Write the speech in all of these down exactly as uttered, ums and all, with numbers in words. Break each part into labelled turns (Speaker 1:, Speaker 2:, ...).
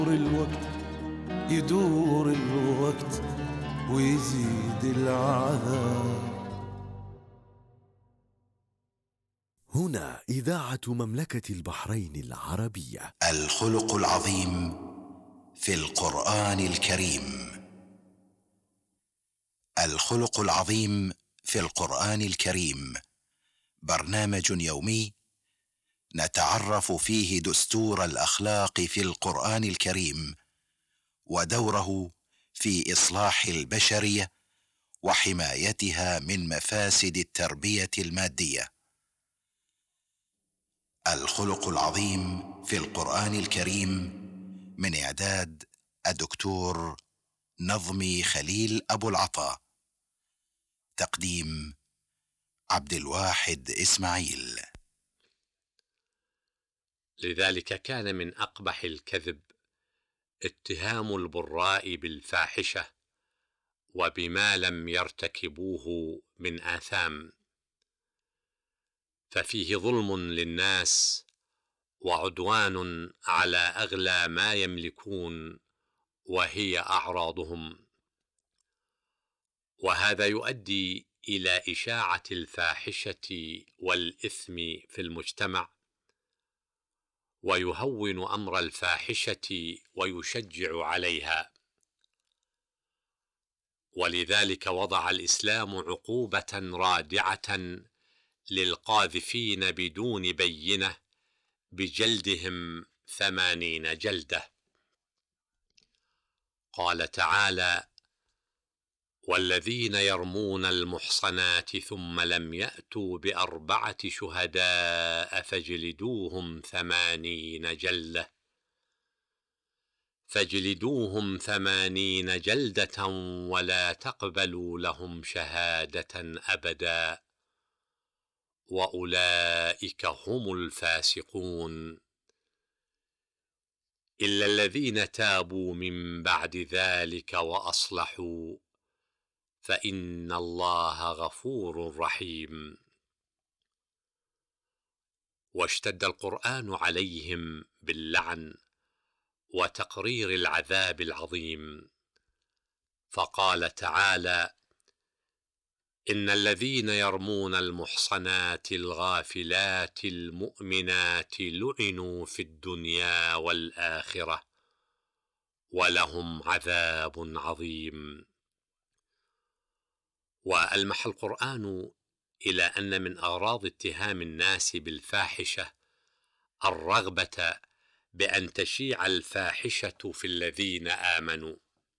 Speaker 1: الوقت يدور الوقت ويزيد العذاب.
Speaker 2: هنا إذاعة مملكة البحرين العربية.
Speaker 3: الخلق العظيم في القرآن الكريم. الخلق العظيم في القرآن الكريم برنامج يومي نتعرف فيه دستور الأخلاق في القرآن الكريم ودوره في إصلاح البشرية وحمايتها من مفاسد التربية المادية. الخلق العظيم في القرآن الكريم من إعداد الدكتور نظمي خليل أبو العطا، تقديم عبد الواحد إسماعيل.
Speaker 4: لذلك كان من أقبح الكذب اتهام البراء بالفاحشة وبما لم يرتكبوه من آثام، ففيه ظلم للناس وعدوان على أغلى ما يملكون وهي أعراضهم، وهذا يؤدي إلى إشاعة الفاحشة والإثم في المجتمع، ويهون أمر الفاحشة ويشجع عليها. ولذلك وضع الإسلام عقوبة رادعة للقاذفين بدون بينة بجلدهم ثمانين جلدة. قال تعالى: والذين يرمون المحصنات ثم لم يأتوا بأربعة شهداء فاجلدوهم ثمانين جلدة فاجلدوهم ثمانين جلدة ولا تقبلوا لهم شهادة أبدا وأولئك هم الفاسقون إلا الذين تابوا من بعد ذلك وأصلحوا فإن الله غفور رحيم. واشتد القرآن عليهم باللعن وتقرير العذاب العظيم، فقال تعالى: إن الذين يرمون المحصنات الغافلات المؤمنات لعنوا في الدنيا والآخرة ولهم عذاب عظيم. وألمح القرآن إلى أن من أغراض اتهام الناس بالفاحشة الرغبة بأن تشيع الفاحشة في الذين آمنوا.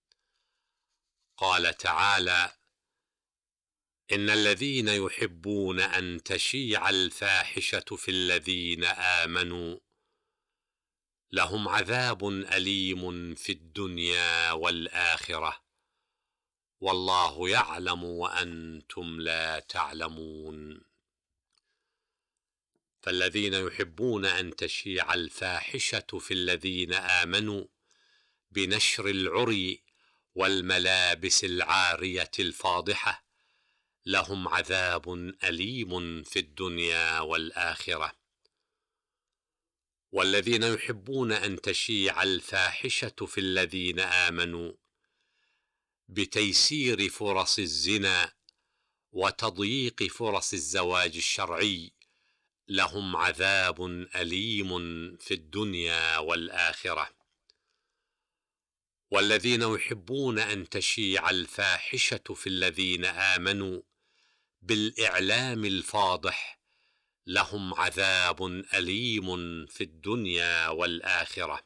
Speaker 4: قال تعالى: إن الذين يحبون أن تشيع الفاحشة في الذين آمنوا لهم عذاب أليم في الدنيا والآخرة والله يعلم وأنتم لا تعلمون. فالذين يحبون أن تشيع الفاحشة في الذين آمنوا بنشر العري والملابس العارية الفاضحة لهم عذاب أليم في الدنيا والآخرة. والذين يحبون أن تشيع الفاحشة في الذين آمنوا بتيسير فرص الزنا وتضييق فرص الزواج الشرعي لهم عذاب أليم في الدنيا والآخرة. والذين يحبون أن تشيع الفاحشة في الذين آمنوا بالإعلام الفاضح لهم عذاب أليم في الدنيا والآخرة.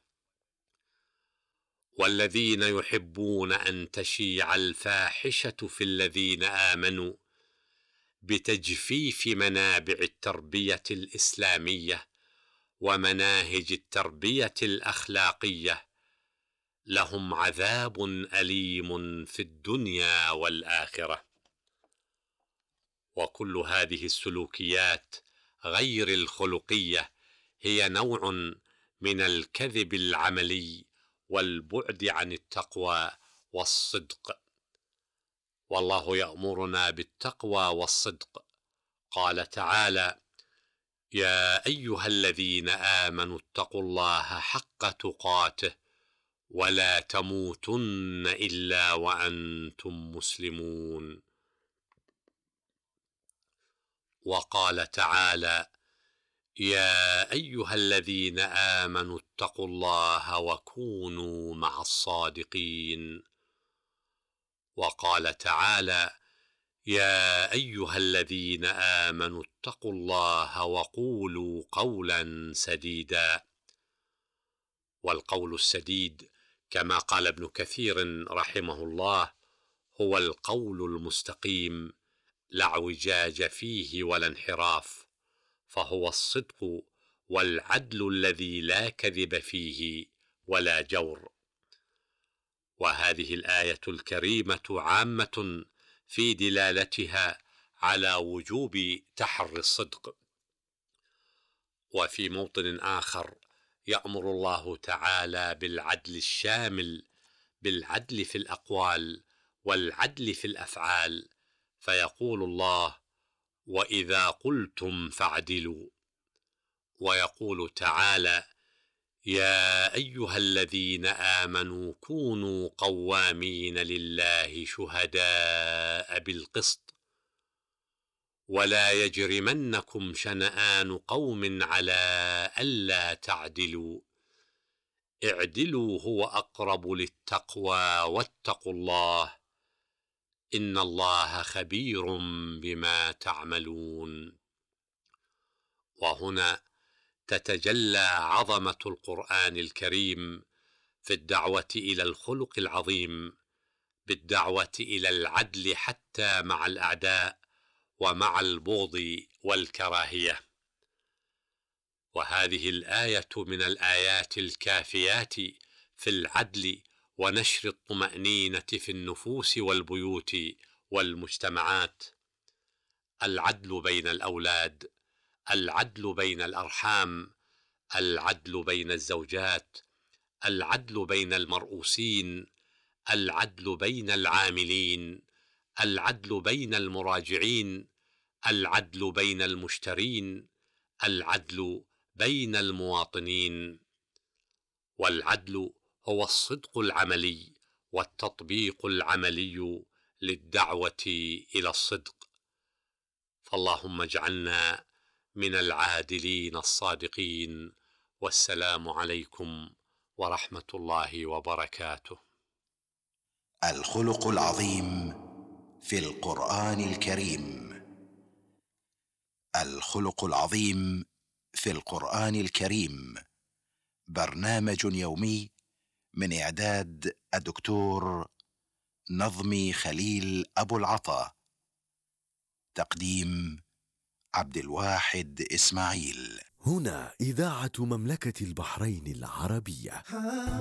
Speaker 4: والذين يحبون أن تشيع الفاحشة في الذين آمنوا بتجفيف منابع التربية الإسلامية ومناهج التربية الأخلاقية لهم عذاب أليم في الدنيا والآخرة. وكل هذه السلوكيات غير الخلقية هي نوع من الكذب العملي والبعد عن التقوى والصدق. والله يأمرنا بالتقوى والصدق. قال تعالى: يا أيها الذين آمنوا اتقوا الله حق تقاته ولا تموتن إلا وأنتم مسلمون. وقال تعالى: يا أيها الذين آمنوا اتقوا الله وكونوا مع الصادقين. وقال تعالى: يا أيها الذين آمنوا اتقوا الله وقولوا قولا سديدا. والقول السديد كما قال ابن كثير رحمه الله هو القول المستقيم لا اعوجاج فيه ولا انحراف، فهو الصدق والعدل الذي لا كذب فيه ولا جور. وهذه الآية الكريمة عامة في دلالتها على وجوب تحري الصدق. وفي موطن آخر يأمر الله تعالى بالعدل الشامل، بالعدل في الأقوال والعدل في الأفعال، فيقول الله: وإذا قلتم فاعدلوا. ويقول تعالى: يا أيها الذين آمنوا كونوا قوامين لله شهداء بالقسط ولا يجرمنكم شنآن قوم على ألا تعدلوا اعدلوا هو أقرب للتقوى واتقوا الله إن الله خبير بما تعملون. وهنا تتجلى عظمة القرآن الكريم في الدعوة إلى الخلق العظيم، بالدعوة إلى العدل حتى مع الأعداء ومع البغض والكراهية. وهذه الآية من الآيات الكافيات في العدل ونشر الطمأنينة في النفوس والبيوت والمجتمعات. العدل بين الأولاد، العدل بين الأرحام، العدل بين الزوجات، العدل بين المرؤوسين، العدل بين العاملين، العدل بين المراجعين، العدل بين المشترين، العدل بين المواطنين. والعدل هو الصدق العملي والتطبيق العملي للدعوة إلى الصدق. فاللهم اجعلنا من العادلين الصادقين، والسلام عليكم ورحمة الله وبركاته.
Speaker 3: الخلق العظيم في القرآن الكريم. الخلق العظيم في القرآن الكريم برنامج يومي من إعداد الدكتور نظمي خليل أبو العطا، تقديم عبد الواحد إسماعيل.
Speaker 2: هنا إذاعة مملكة البحرين العربية.